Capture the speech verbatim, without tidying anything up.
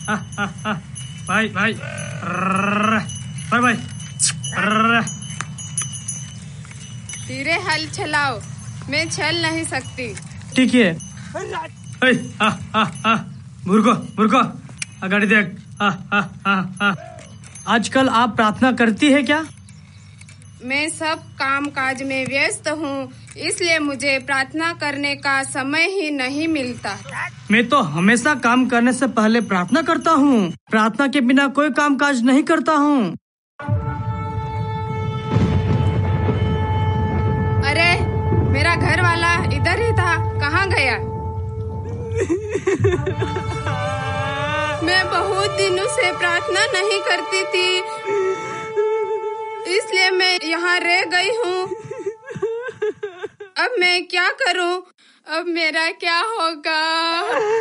भाई भाई भाई भाई धीरे हल चलाओ, मैं चल नहीं सकती। ठीक है। मुर्गो मुर्गो गाड़ी देख। आजकल आप प्रार्थना करती है क्या? मैं सब काम काज में व्यस्त हूँ, इसलिए मुझे प्रार्थना करने का समय ही नहीं मिलता। मैं तो हमेशा काम करने से पहले प्रार्थना करता हूँ। प्रार्थना के बिना कोई काम काज नहीं करता हूँ। अरे मेरा घर वाला इधर ही था, कहाँ गया? मैं बहुत दिनों से प्रार्थना नहीं करती थी, इसलिए मैं यहाँ रह गई हूँ। अब मैं क्या करूँ? अब मेरा क्या होगा?